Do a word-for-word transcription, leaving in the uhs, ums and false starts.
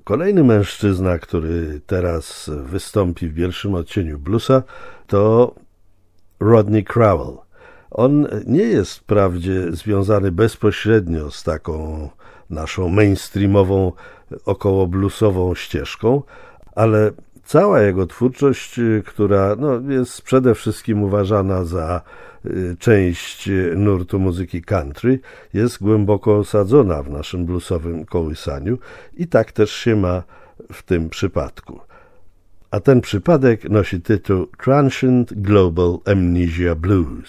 Kolejny mężczyzna, który teraz wystąpi w pierwszym odcieniu bluesa, to Rodney Crowell. On nie jest wprawdzie związany bezpośrednio z taką naszą mainstreamową, około bluesową ścieżką, ale cała jego twórczość, która no, jest przede wszystkim uważana za część nurtu muzyki country, jest głęboko osadzona w naszym bluesowym kołysaniu i tak też się ma w tym przypadku. A ten przypadek nosi tytuł Transient Global Amnesia Blues.